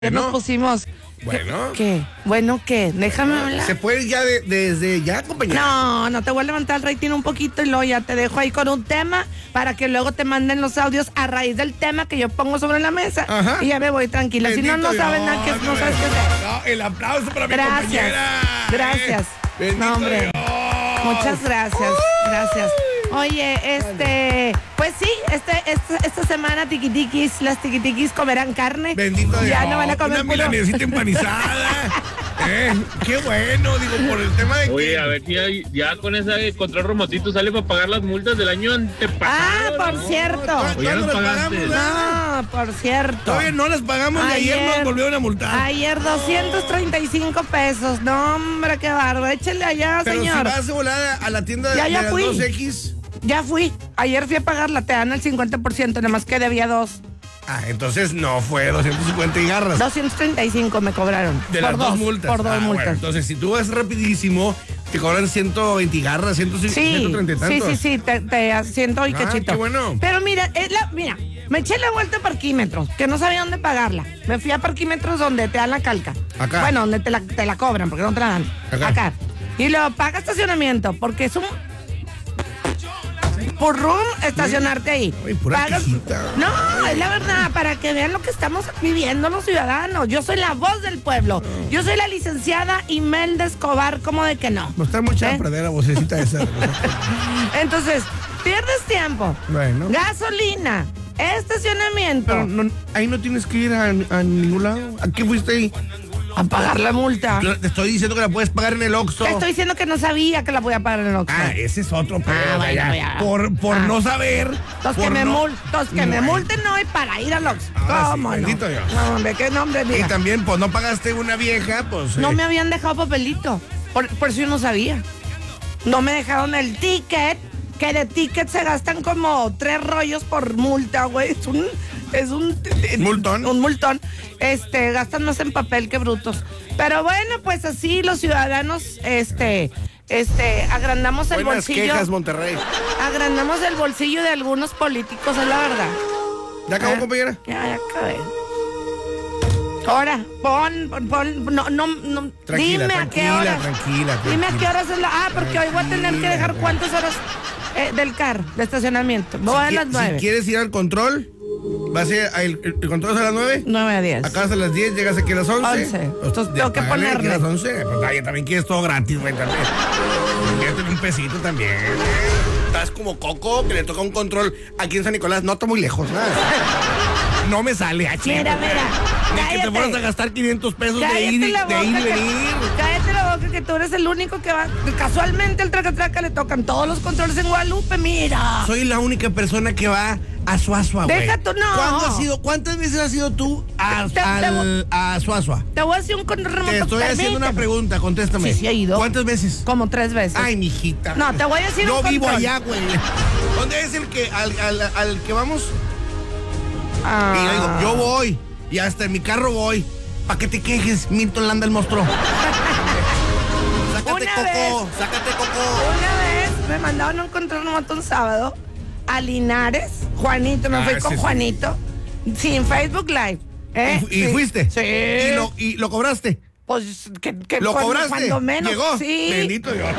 Nos pusimos. Bueno. ¿Qué? Bueno, ¿qué? Déjame hablar. ¿Se puede ya desde ya, compañera? No, te voy a levantar el rating un poquito y luego ya te dejo ahí con un tema para que luego te manden los audios a raíz del tema que yo pongo sobre la mesa. Ajá. Y ya me voy tranquila. Bendito si no sabes nada, que no sabes qué hacer. No, el aplauso para mi Gracias. compañera. Gracias. Bendito No, hombre. Dios. Muchas gracias. Gracias. Oye, pues sí, esta semana las tiquitiquis comerán carne. Bendito Dios. Ya no van a comer una milanesita empanizada. Qué bueno, digo, por el tema de que... Oye, a ver si ya con ese control remotito sale para pagar las multas del año antepasado. Por ¿no? cierto. O ya ¿Cuándo las las pagaste. pagamos? No, por cierto. Todavía no las pagamos y ayer nos volvieron a multar. Ayer 235 pesos. No, hombre, qué bárbaro. Échale allá, Pero señor. si vas a volar a la tienda Ya de las fui. 2X. Ya fui. Ayer fui a pagarla. Te dan el 50%, nada más que debía 2. Ah, entonces no fue 250 y garras. 235 me cobraron. De por las dos multas. Por dos multas. Bueno, entonces, si tú vas rapidísimo, te cobran 120 y garras, 130 y tantos. Sí, te asiento y cachito. Qué bueno. Pero mira, me eché la vuelta a parquímetros, que no sabía dónde pagarla. Me fui a parquímetros donde te dan la calca. Acá. Bueno, donde te la cobran, porque no te la dan. Acá. Y luego paga estacionamiento, porque es un purrum estacionarte ahí. Ay, pura quejita. No, es la verdad, para que vean lo que estamos viviendo los ciudadanos. Yo soy la voz del pueblo. Yo soy la licenciada Imelda Escobar, ¿cómo de que no? No está mucha ¿Eh? perder la vocecita esa. Entonces, pierdes tiempo. Bueno. Gasolina, estacionamiento. Pero ahí no tienes que ir a ningún lado. ¿A qué fuiste ahí? A pagar la multa. Te estoy diciendo que la puedes pagar en el Oxxo. Te estoy diciendo que no sabía que la podía pagar en el Oxxo. Ah, ese es otro pedo. bueno, ya. Por no saber. Los por que me, no- me multen no es para ir al Oxxo. Ahora sí, ¿Cómo no? bendito Dios. No, hombre, qué nombre, Y mira. también, pues no pagaste una vieja, pues. No me habían dejado papelito. Por eso yo no sabía. No me dejaron el ticket, que de ticket se gastan como 3 rollos por multa, güey. Es un ¿Multón? Un multón. Gastan más en papel que brutos. Pero bueno, pues así los ciudadanos, agrandamos el Buenas bolsillo. quejas, Monterrey. Agrandamos el bolsillo de algunos políticos, es la verdad. ¿Ya acabó, compañera? Ya acabé. Ahora, no. Tranquila, Dime a qué hora. tranquila. Dime a qué horas es la. Porque hoy voy a tener que dejar cuántas horas del CAR, de estacionamiento. Voy a las 9. Si quieres ir al control, va a ser el control es a las 9. 9 a 10. Acabas a las 10, llegas aquí a las 11. 11. Entonces tengo que Págale aquí ponerle. a las 11. Pues vaya, también quieres todo gratis, güey, también. Quieres un pesito también. Estás como Coco, que le toca un control aquí en San Nicolás. No está muy lejos, nada. No me sale a Mira. Ni que te Cállate. fueras a gastar 500 pesos de Cállate ir y la boca. venir. Cállate la boca, que tú eres el único que va. Casualmente el traca-traca le tocan todos los controles en Guadalupe, mira. Soy la única persona que va a Suazua, güey. Deja tú, no. ¿Cuántas veces has ido tú a Suazua? Te voy a hacer un control remoto. Te estoy haciendo una pregunta, contéstame. Sí, he ido. ¿Cuántas veces? Como 3 veces. Ay, mijita. No, te voy a decir Yo un vivo control. allá, güey. ¿Dónde es el que al que vamos? Ah. Y yo digo, yo voy. Y hasta en mi carro voy. ¿Para qué te quejes, Milton Landa el monstruo? Sácate, Coco. Sácate, Coco. Una vez me mandaron un control remoto un sábado a Linares. Juanito, me fui con sí. Juanito. Sin Facebook Live. ¿Y Sí. fuiste? Sí. ¿Y lo cobraste? Pues que ¿Lo cobraste? Cuando menos. ¿Llegó? Sí. Bendito Dios.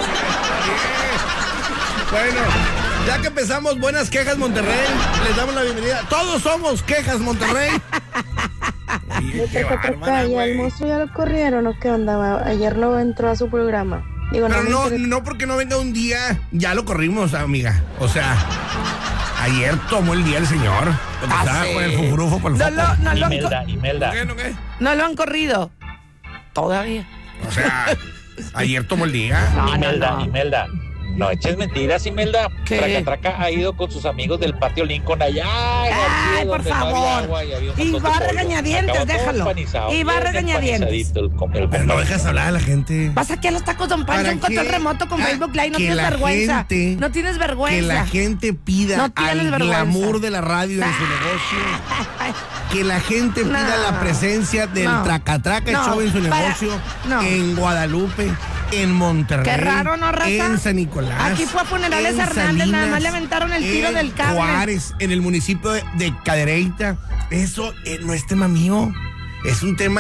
Bueno, ya que empezamos Buenas Quejas Monterrey, les damos la bienvenida. Todos somos Quejas Monterrey. Oye, qué bárbara, ¿Y al güey. monstruo ya lo corrieron o qué onda? Ayer no entró a su programa. Digo, Pero me no, interesa. no porque no venga un día, ya lo corrimos, amiga. O sea, ayer tomó el día el señor. Porque estaba sí. con el fufurufo por el foco. Imelda. ¿Qué? No lo han corrido. Todavía. O sea, ayer tomó el día. Imelda. No eches mentiras, Imelda. ¿Qué? Traca ha ido con sus amigos del patio Lincoln allá. Ay, por favor. Y va a regañadientes, déjalo. Y va a regañadientes. Pero no dejas hablar a la gente. Vas aquí a los tacos Don Pancho, ¿Para un control qué? remoto con Ah, Facebook Live, no que tienes la vergüenza. gente- No tienes vergüenza. Que la gente pida No tienes al vergüenza. glamour de la radio en su negocio. Que la gente pida No. la presencia del No. Traca-Traca No. Show en su Para- negocio. no. En Guadalupe, en Monterrey. Qué raro, ¿no, raza? En San Nicolás. Aquí fue a Funerales en Hernández, nada más Salinas, le aventaron el tiro en del cable. Juárez, en el municipio de Cadereyta. Eso no es tema mío. es un tema